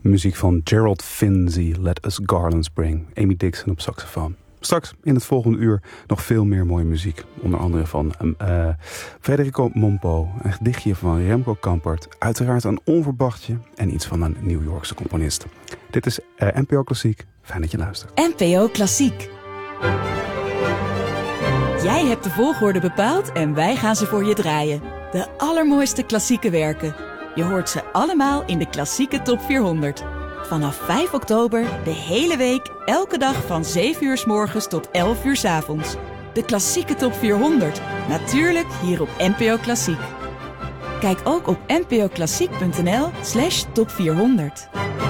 Muziek van Gerald Finzi, Let Us Garlands Bring. Amy Dixon op saxofoon. Straks in het volgende uur nog veel meer mooie muziek. Onder andere van Federico Mompo, een gedichtje van Remco Kampert. Uiteraard een onverwachtje en iets van een New Yorkse componist. Dit is NPO Klassiek. Fijn dat je luistert. NPO Klassiek. Jij hebt de volgorde bepaald en wij gaan ze voor je draaien. De allermooiste klassieke werken. Je hoort ze allemaal in de Klassieke Top 400. Vanaf 5 oktober de hele week, elke dag van 7 uur 's morgens tot 11 uur 's avonds. De Klassieke Top 400. Natuurlijk hier op NPO Klassiek. Kijk ook op npoklassiek.nl/top 400.